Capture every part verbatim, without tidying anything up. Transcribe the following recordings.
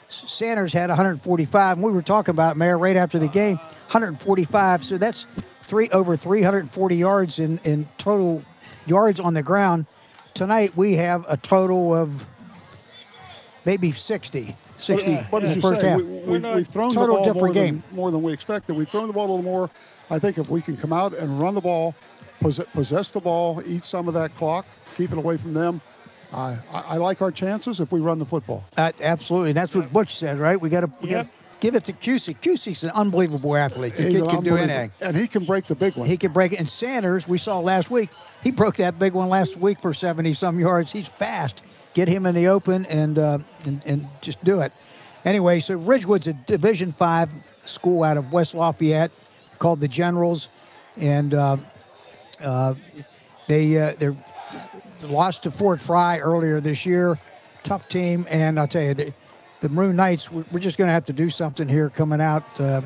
Sanders had one hundred forty-five, and we were talking about, Mayor, right after the game, one hundred forty-five. So that's three over three hundred forty yards in, in total yards on the ground. Tonight we have a total of maybe sixty. sixty What, what in did the you first say? half. We, we, we've thrown the Total ball more different than, game. more than we expected. We've thrown the ball a little more. I think if we can come out and run the ball, possess, possess the ball, eat some of that clock, keep it away from them, uh, I, I like our chances if we run the football. Uh, absolutely. That's what Butch said, right? We got to Yep. give it to Cusick. Cusick's an unbelievable athlete. The He's kid an can do unbelievable- anything. And he can break the big one. He can break it. And Sanders, we saw last week, he broke that big one last week for seventy-some yards. He's fast. Get him in the open and, uh, and and just do it. Anyway, so Ridgewood's a Division Five school out of West Lafayette called the Generals, and uh, uh, they uh, they lost to Fort Fry earlier this year. Tough team, and I'll tell you, the, the Maroon Knights, we're, we're just going to have to do something here coming out uh,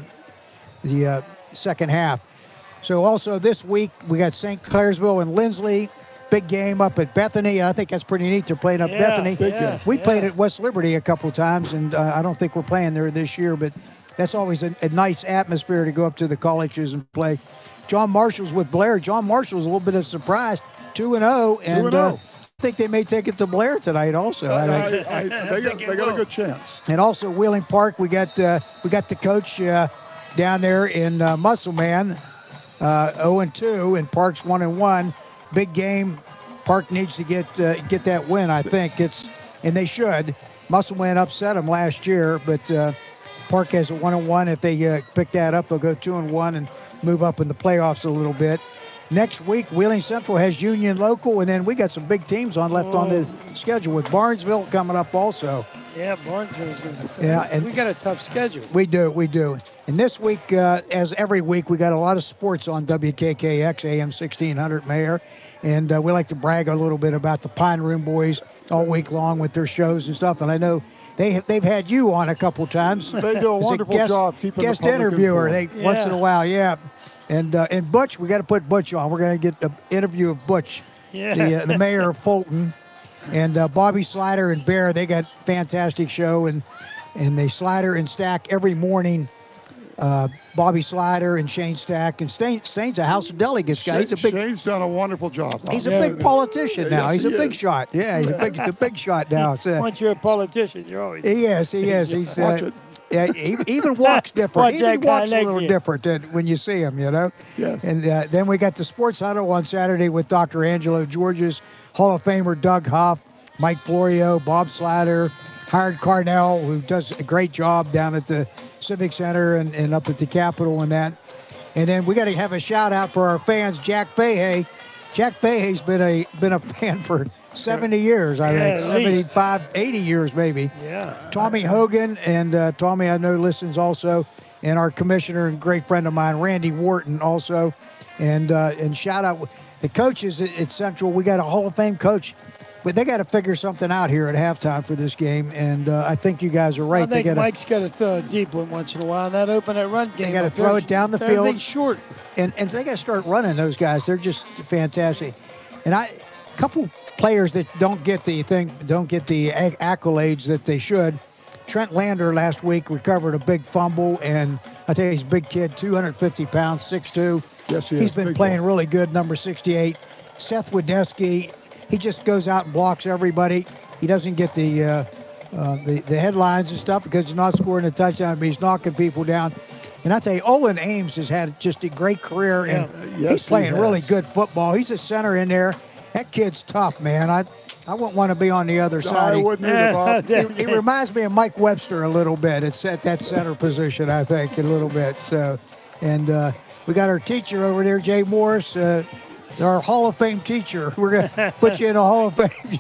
the uh, second half. So also this week we got Saint Clairsville and Lindsley. Big game up at Bethany. I think that's pretty neat. They're playing up Yeah, Bethany. big game. We yeah. played at West Liberty a couple of times, and uh, I don't think we're playing there this year, but that's always a, a nice atmosphere to go up to the colleges and play. John Marshall's with Blair. John Marshall's a little bit of a surprise, two and oh, and and uh, oh. I think they may take it to Blair tonight also. I, I I, think. I, they got, they got a good chance. And also Wheeling Park, we got uh, we got the coach uh, down there in uh, Musselman, uh, oh and two, and Park's one and one. Big game. Park needs to get uh, get that win. I think it's, and they should. Musselman upset them last year, but uh, Park has a one and one. If they uh, pick that up, they'll go two and one and move up in the playoffs a little bit. Next week, Wheeling Central has Union Local, and then we got some big teams on left on the schedule with Barnesville coming up also. Yeah, Barnesville's going to. Yeah, and- we got a tough schedule. We do, we do. And this week, uh, as every week, we got a lot of sports on W K K X A M sixteen hundred, Mayor. And uh, we like to brag a little bit about the Pine Room Boys all week long with their shows and stuff. And I know they they've had you on a couple times. They do a as wonderful guest, job keeping the guest public interviewer. informed. They once in a Yeah. while, yeah. And uh, and Butch, we got to put Butch on. We're going to get an interview of Butch, Yeah. the uh, the mayor of Fulton, and uh, Bobby Slider and Bear. They got fantastic show, and and they Slider and Stack every morning. Uh, Bobby Slider and Shane Stack, and Stain, Stain's a House of Delegates guy. He's a big Shane's done a wonderful job. he's a Yeah. big politician now. Yes, He's a he big is. shot. Yeah, he's a big a big shot now. So, Once you're a politician, you're always. he is. He is. He's Watch uh, it. yeah. He even walks different. Watch He that even guy walks a next little to you. different than when you see him. You know. Yes. And uh, then we got the Sports Huddle on Saturday with Doctor Angelo Georges, Hall of Famer Doug Huff, Mike Florio, Bob Slider, hired Carnell, who does a great job down at the Civic Center and, and up at the Capitol and that. And then we got to have a shout out for our fans, Jack Fahey. Jack Fahey's been a been a fan for seventy years, I Yeah, think, at least. seventy-five, eighty years maybe. Yeah. Tommy Hogan, and uh, Tommy I know listens also, and our commissioner and great friend of mine, Randy Wharton also. And uh, and shout out the coaches at, at Central. We got a Hall of Fame coach, but they got to figure something out here at halftime for this game. And uh, I think you guys are right. I think they gotta, Mike's got to throw a deep one once in a while. And that open that run game. gotta up throw there, it down the everything's field. short. and and they got to start running those guys. They're just fantastic. And I, a couple players that don't get the thing, don't get the acc- accolades that they should. Trent Lander last week recovered a big fumble, and I tell you, he's a big kid, two hundred fifty pounds, six two. Yes, he He's is. been Big playing boy. really good, number sixty-eight. Seth Wadesky, he just goes out and blocks everybody. He doesn't get the uh, uh, the, the headlines and stuff because he's not scoring a touchdown, but he's knocking people down. And I tell you, Olin Ames has had just a great career, and Yes, he's he playing has. really good football. He's a center in there. That kid's tough, man. I I wouldn't want to be on the other side. I He- wouldn't either, Bob. he, he reminds me of Mike Webster a little bit. It's at that center position, I think, a little bit. So, and uh, we got our teacher over there, Jay Morris, uh, our Hall of Fame teacher. We're gonna put you in a Hall of Fame.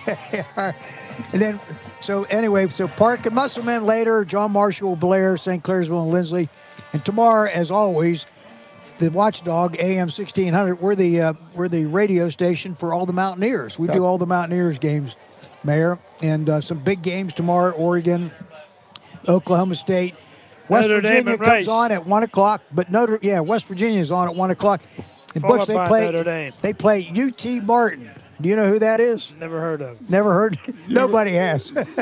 And then, so anyway, so Park and Musselman later, John Marshall, Blair, Saint Clairsville, and Lindsley. And tomorrow, as always, the Watchdog A M sixteen hundred. We're the uh, we're the radio station for all the Mountaineers. We do all the Mountaineers games, Mayor, and uh, some big games tomorrow. Oregon, Oklahoma State, West Notre Dame Virginia and comes Rice. on at one o'clock. But Notre yeah, West Virginia is on at one o'clock. And Followed Butch, they by play Notre Dame. they play U T Martin. Do you know who that is? Never heard of. Never heard. Nobody has.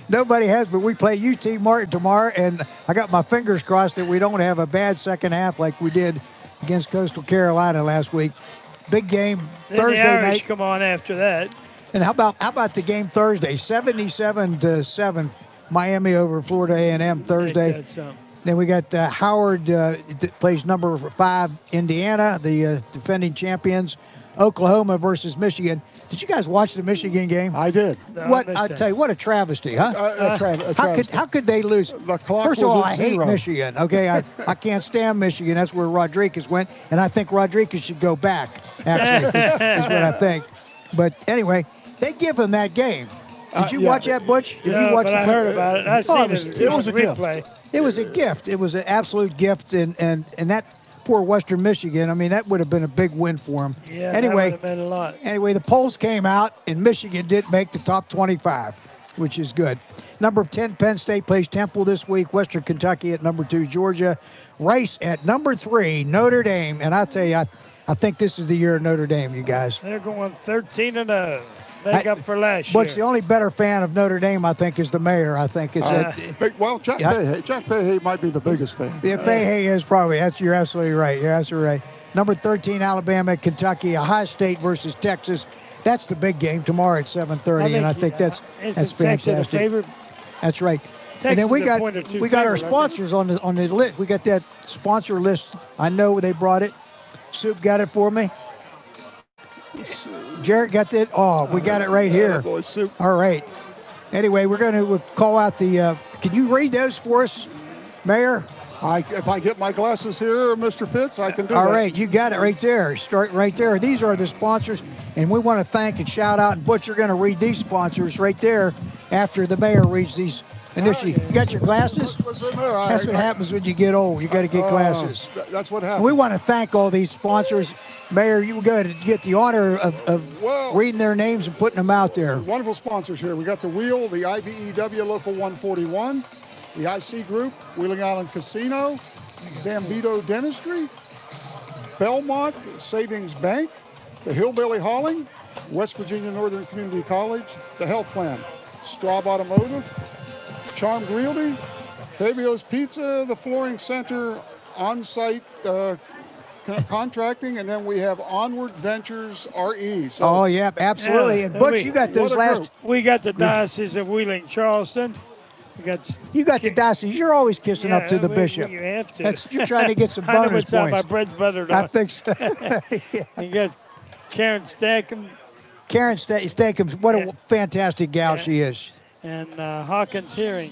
Nobody has, but we play U T Martin tomorrow, and I got my fingers crossed that we don't have a bad second half like we did against Coastal Carolina last week. Big game Then Thursday the Irish night. come on after that. And how about how about the game Thursday? seventy-seven to seven, Miami over Florida A and M Thursday. Ain't that something? Then we got uh, Howard uh, that plays number five Indiana, the uh, defending champions. Oklahoma versus Michigan. Did you guys watch the Michigan game? I did. No, what missed I that. tell you, what a travesty, huh? Uh, a tra- a How could travesty. how could they lose? The clock First of was all, at I hate zero. Michigan. Okay, I, I can't stand Michigan. That's where Rodriguez went, and I think Rodriguez should go back. Actually, is, is what I think. But anyway, they give him that game. Did Uh, you yeah. watch that, Butch? Did No, you watch but the I play- heard about it. I seen Oh, it. it was- it was a gift. replay. It was a gift. It was an absolute gift, and and and that poor Western Michigan. I mean, that would have been a big win for them. Yeah, Anyway. that would have meant a lot. Anyway, the polls came out, and Michigan did make the top twenty-five, which is good. Number ten, Penn State plays Temple this week. Western Kentucky at number two, Georgia. Rice at number three, Notre Dame. And I tell you, I, I think this is the year of Notre Dame, you guys. They're going thirteen and oh. Make I- up for last But year. the only better fan of Notre Dame, I think, is the mayor. I think it's Uh, that. Big- Well, Jack Yeah. Fahey. Jack Fahey might be the biggest fan. Yeah, Fahey is probably. That's you're absolutely right. You're absolutely right. Number thirteen, Alabama, Kentucky, Ohio State versus Texas. That's the big game tomorrow at seven thirty, and I think that's Isn't that's Texas a fantastic. favorite? That's right. and Texas then we a got point or two we got our favorite, I think. sponsors on the on the list. We got that sponsor list. I know they brought it. Soup got it for me. Jarrett got that. Oh, we got it right here. Boy, soup. All right. Anyway, we're going to call out the. Uh, can you read those for us, Mayor? I, if I get my glasses here, Mister Fitz, I can do All that. right, you got it right there. Start right there. These are the sponsors, and we want to thank and shout out. And Butch, you're going to read these sponsors right there after the mayor reads these. Initially, you got your glasses? What's in there? I- That's what I- happens when you get old. You got to get Uh, glasses. th- that's what And happened. we want to thank all these sponsors. Mayor, you got to get the honor of, of Well- reading their names and putting them out there. Wonderful sponsors here. We got the Wheel, the I B E W Local one forty-one, the I C Group, Wheeling Island Casino, Zambito Dentistry, Belmont Savings Bank, the Hillbilly Hauling, West Virginia Northern Community College, the Health Plan, Straub Automotive, Charmed Realty, Fabio's Pizza, the Flooring Center, On-Site uh, con- Contracting, and then we have Onward Ventures R E. So Oh, yeah, absolutely. Yeah, And Butch, we- you got those what a last. group. We got the Diocese of Wheeling Charleston. We got You got the diocese. You're always kissing up to Yeah, the we- bishop. we- You have to. That's, you're trying to get some I know bonus it's how my points. bread's buttered I on. think so. You got Karen Stackham Karen Sta- Steakums, what a Yeah. fantastic gal Yeah. she is. and uh, Hawkins Hearing.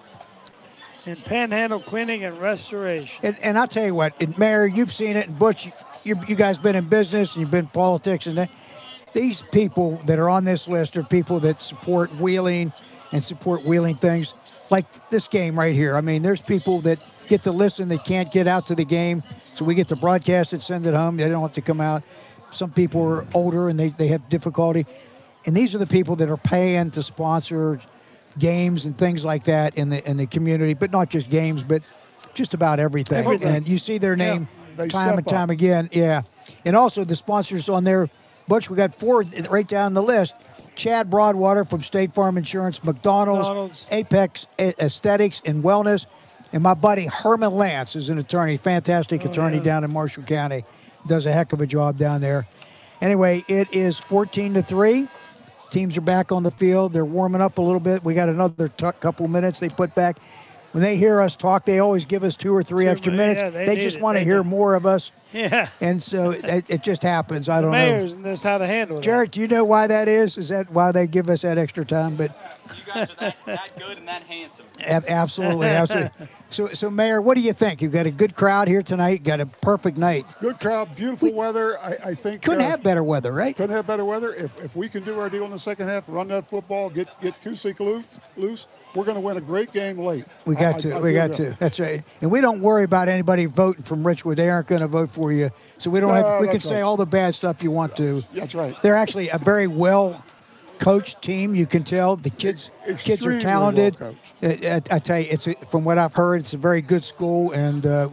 And Panhandle Cleaning and Restoration. And, and I'll tell you what, and Mayor, you've seen it, and Butch, you, you guys been in business and you've been in politics, and that. These people that are on this list are people that support Wheeling and support Wheeling things, like this game right here. I mean, there's people that get to listen, they can't get out to the game, so we get to broadcast it, send it home. They don't have to come out. Some people are older and they, they have difficulty. And these are the people that are paying to sponsor games and things like that in the in the community, but not just games, but just about everything. Everything. And you see their name They time step and time up. again. Yeah. And also the sponsors on there, Butch, we got four right down the list. Chad Broadwater from State Farm Insurance, McDonald's, McDonald's. Apex A- Aesthetics and Wellness, and my buddy Herman Lance is an attorney, fantastic Oh, attorney yeah. down in Marshall County. Does a heck of a job down there. Anyway, it is fourteen to three. Teams are back on the field. They're warming up a little bit. We got another t- couple minutes they put back. When they hear us talk, they always give us two or three Two extra mi- minutes. yeah, they they need just it. want to They hear need- more of us. Yeah. And so it, it just happens. I The don't know. mayors knows how to handle it. Jarrett, do you know why that is? Is that why they give us that extra time? But You guys are that, that good and that handsome. a- absolutely, absolutely. So, so Mayor, what do you think? You've got a good crowd here tonight. Got a perfect night. Good crowd, beautiful weather. I, I think Couldn't uh, have better weather, right? couldn't have better weather. If, if we can do our deal in the second half, run that football, get get Cusick loose, loose, we're going to win a great game late. We got I- to. I we feel got that. to. That's right. And we don't worry about anybody voting from Richwood. They aren't going to vote for you. So we don't No, have. We can that's say right. all the bad stuff you want to. That's right. They're actually a very well coached team. You can tell the kids. kids are Extremely talented. well-coached. Uh, I, I tell you, it's a, from what I've heard, it's a very good school, and uh,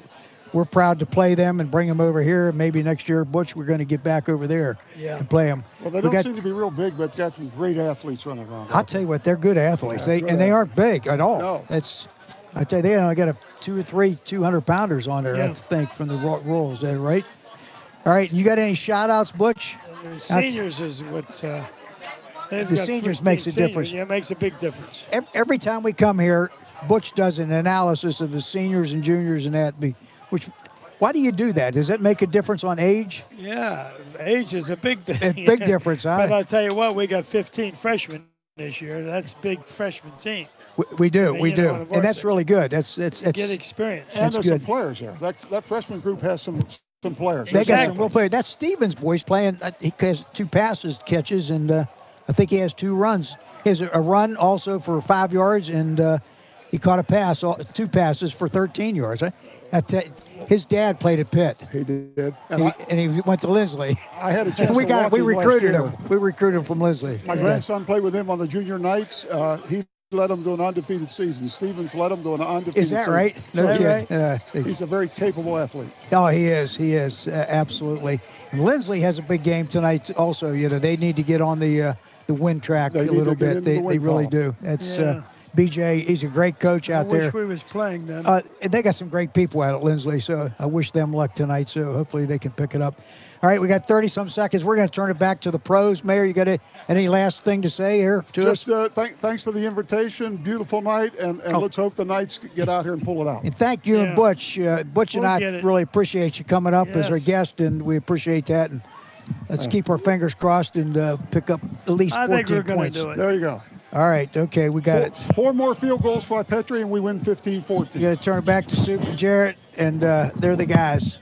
we're proud to play them and bring them over here. Maybe next year, Butch, we're going to get back over there Yeah. and play them. Well, they We don't got- seem to be real big, but got some great athletes running around. I'll tell you what, they're good athletes. Yeah, they good and they aren't big at all. No. That's, I tell you, they only got a two or three two hundred pounders on there, I Yeah. think, from the Ro- Rolls. Is that right? All right, you got any shout outs, Butch? The seniors is what's. Uh, they've The got seniors fifteen makes a seniors. difference. Yeah, it makes a big difference. Ev- Every time we come here, Butch does an analysis of the seniors and juniors and that. Be, which, why do you do that? Does that make a difference on age? Yeah, age is a big thing. A big difference, huh? But I'll tell you what, we got fifteen freshmen this year. That's a big freshman team. We, we do, mean, we you do, know, on a and that's varsity. really good. That's that's, that's Get experience. And That's there's some good. players there. That that freshman group has some some players. They got some Exactly. real players. That's Stevens' boys playing. uh, He has two passes, catches, and uh, I think he has two runs. He has a, a run also for five yards, and uh, he caught a pass, all- two passes for thirteen yards. I, I tell you, his dad played at Pitt, He did. And he, I, and he went to Lindsley. I had a chance And we to got watch we him last recruited year. him. We recruited him from Lindsley. My Yeah. grandson played with him on the junior nights. Uh, he led him to an undefeated season. Stevens led him to an undefeated Is that season. right? No Is that kid. Uh, He's a very capable athlete. Oh, he is. He is uh, absolutely. And Lindsley has a big game tonight. Also, you know, they need to get on the uh, the win track They a need little to get bit. into They, the they win really column. do. That's Yeah. uh, B J. He's a great coach I out wish there. we was playing then. Uh, they got some great people out at Lindsley, so I wish them luck tonight. So hopefully they can pick it up. All right, we got thirty some seconds. We're going to turn it back to the pros. Mayor, you got a, any last thing to say here to Just us? uh, th- thanks for the invitation. Beautiful night, and, and Oh. let's hope the Knights get out here and pull it out. And thank you Yeah. and Butch. Uh, Butch and We'll I get it. really appreciate you coming up as our Yes. guest, and we appreciate that. And let's keep our fingers crossed and uh, pick up at least I think fourteen we're going to points. do it. There you go. All right, okay, we got Four, it. four more field goals for Petrie, and we win fifteen You fourteen. got to turn it back to Soup and Jarrett, and uh, they're the guys.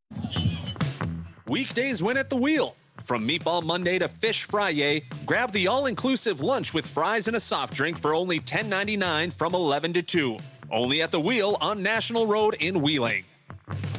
Weekdays win at the wheel. From Meatball Monday to Fish Friday, grab the all-inclusive lunch with fries and a soft drink for only ten ninety-nine from eleven to two. Only at the wheel on National Road in Wheeling.